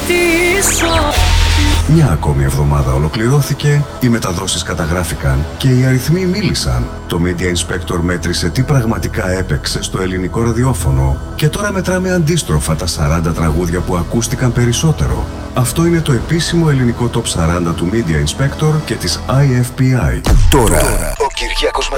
ζητήσω. Μια ακόμη εβδομάδα ολοκληρώθηκε, οι μεταδόσεις καταγράφηκαν και οι αριθμοί μίλησαν. Το Media Inspector μέτρησε τι πραγματικά έπαιξε στο ελληνικό ραδιόφωνο και τώρα μετράμε αντίστροφα τα 40 τραγούδια που ακούστηκαν περισσότερο. Αυτό είναι το επίσημο ελληνικό Top 40 του Media Inspector και της IFPI. Τώρα, ο Κυριάκος